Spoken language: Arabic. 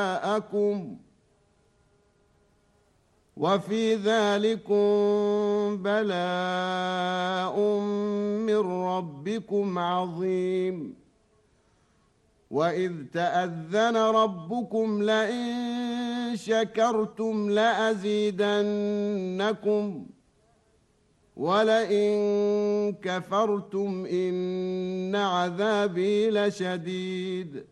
جاءكم وفي ذلكم بلاء من ربكم عظيم وإذ تأذن ربكم لئن شكرتم لأزيدنكم ولئن كفرتم إن عذابي لشديد